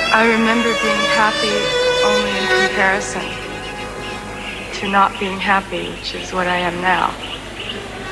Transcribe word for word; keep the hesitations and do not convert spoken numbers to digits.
I remember being happy only in comparison to not being happy, which is what I am now.